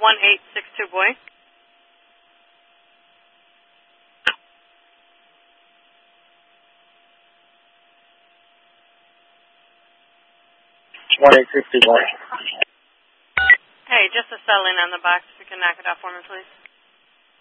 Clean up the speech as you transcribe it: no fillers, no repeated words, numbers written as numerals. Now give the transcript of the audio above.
1862 boy. $1,850 boy. Hey, just a settling on the box. If you can knock it off for me, please.